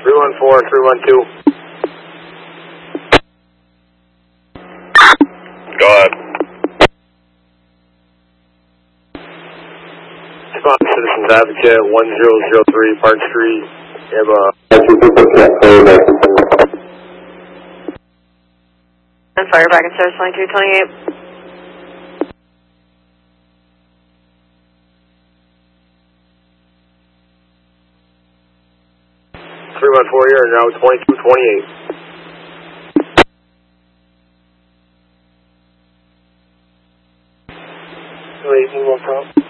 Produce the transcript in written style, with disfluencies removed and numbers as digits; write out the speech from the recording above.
314, 312. Go ahead. Respond to Citizens Advocate, 1003 Park Street. You have a... Fire back in service, 2228. 314 here, now 2228. Wait, one more